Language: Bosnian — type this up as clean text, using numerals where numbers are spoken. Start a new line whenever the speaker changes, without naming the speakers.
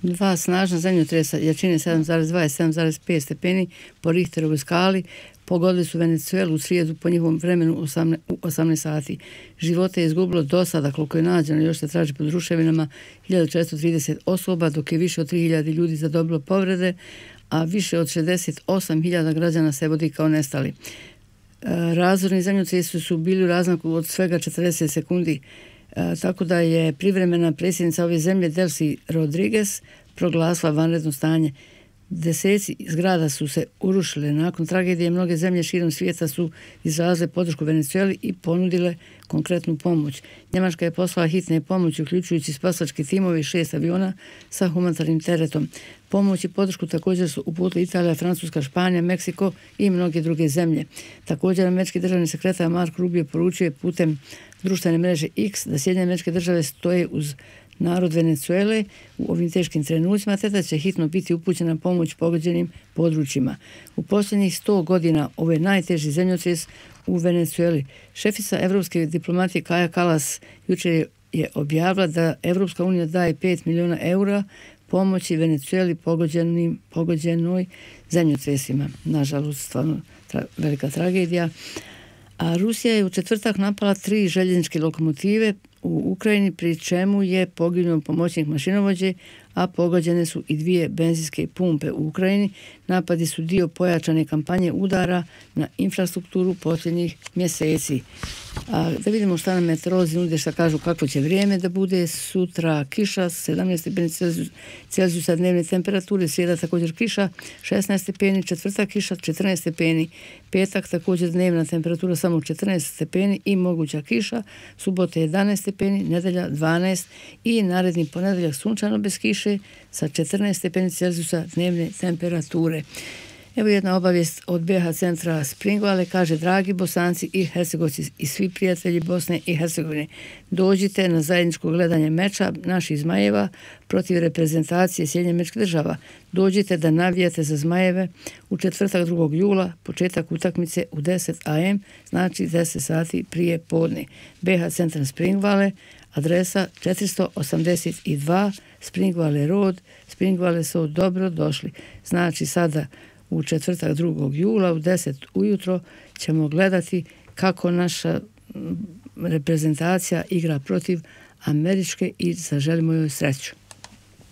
Dva snažna zemljotresa jačine 7,2 i 7,5 stepeni po Richterovoj skali pogodili su Venezuelu u srijedu po njihovom vremenu u 18 sati. Živote je izgubilo do sada, koliko je nađeno, još se traži pod ruševinama, 1430 osoba, dok je više od 3000 ljudi zadobilo povrede, a više od 68.000 građana se vodi kao nestali. Razorni zemljotresi su bili u razmaku od svega 40 sekundi, tako da je privremena predsjednica ove zemlje Delcy Rodriguez proglasila vanredno stanje. Deseci zgrada su se urušile. Nakon tragedije mnoge zemlje širom svijeta su izrazile podršku Venezueli i ponudile konkretnu pomoć. Njemačka je poslala hitne pomoći, uključujući spasačke timove i 6 aviona sa humanitarnim teretom. Pomoć i podršku također su uputili Italija, Francuska, Španija, Meksiko i mnoge druge zemlje. Također američki državni sekretar Mark Rubio poručuje putem društvene mreže X da Sjedinjene Američke Države stoje uz narod Venezuele u ovim teškim trenucima, te da će hitno biti upućena pomoć pogođenim područjima. U posljednjih 100 godina ovo je najteži zemljotres u Venezueli. Šefica evropske diplomatije Kaja Kallas jučer je objavila da Evropska unija daje 5 milijuna eura pomoći Venezueli pogođenoj zemljotresima. Nažalost, stvarno velika tragedija. A Rusija je u četvrtak napala 3 željezničke lokomotive u Ukrajini, pri čemu je poginuo pomoćnik mašinovođe, a pogođene su i 2 benzinske pumpe u Ukrajini. Napadi su dio pojačane kampanje udara na infrastrukturu posljednjih mjeseci. Da vidimo šta nam meteorolozi nude, šta kažu kako će vrijeme da bude. Sutra kiša, 17 stepeni Celzijusa dnevne temperature, srijeda također kiša, 16 stepeni, četvrtak kiša, 14 stepeni, petak također dnevna temperatura samo 14 stepeni i moguća kiša, subota 11 stepeni, nedelja 12 i naredni ponedjeljak sunčano bez kiše sa 14 stepeni Celzijusa dnevne temperature. Evo jedna obavijest od BH centra Springvale, kaže: dragi Bosanci i Hercegovci i svi prijatelji Bosne i Hercegovine, dođite na zajedničko gledanje meča naših Zmajeva protiv reprezentacije Sjedinjenih Američkih Država. Dođite da navijate za Zmajeve u četvrtak 2. jula, početak utakmice u 10 am, znači 10 sati prije podne. BH centra Springvale, adresa 482 Springvale Road, Springvale su dobro došli. Znači sada u četvrtak 2. jula u 10 ujutro ćemo gledati kako naša reprezentacija igra protiv američke i zaželimo joj sreću.